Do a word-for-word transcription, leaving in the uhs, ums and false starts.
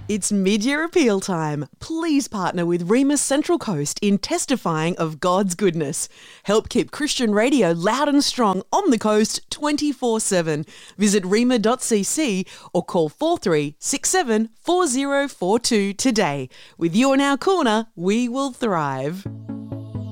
It's mid-year appeal time. Please partner with Rhema Central Coast in testifying of God's goodness. Help keep Christian radio loud and strong on the coast twenty-four seven. Visit rhema dot c c or call four three six seven four zero four two today. With you in our corner, we will thrive.